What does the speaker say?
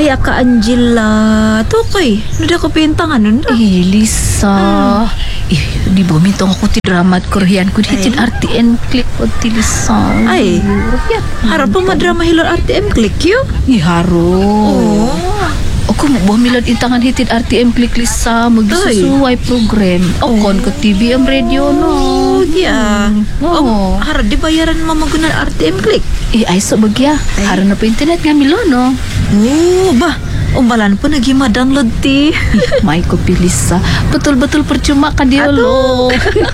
ka Angela. Tukay, nada ko pintangan nun da. Lisa. Di ba mintong ako ti drama at Korean ko di RTN click o ti Lisa. Ay, harap pa madrama hilor RTM click yun. Iharo. Ako mo milad intangan hitid RTM click Lisa magsusuway program. O kon ko TV ang radio no. Yeah. Harap di bayaran mo magunan RTM click. Ay so bagya. Haro na po internet nga milo no. Bah. Umbalan po nag-ima-download ti. May ko Lisa. Betul-betul percuma ka diolo.